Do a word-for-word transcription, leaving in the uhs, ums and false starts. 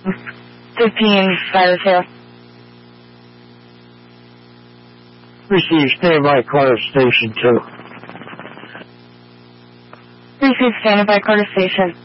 fifteen Fire Tail. Receive standby Carter Station two. Receive standby Carter Station.